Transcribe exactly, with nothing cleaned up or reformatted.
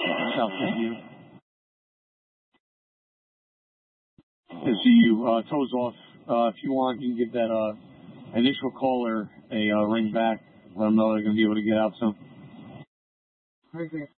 South Thank you. To see you, uh, toes off. Uh, if you want, you can give that, uh, initial caller a, uh, ring back. Let them know they're going to be able to get out soon. Very good.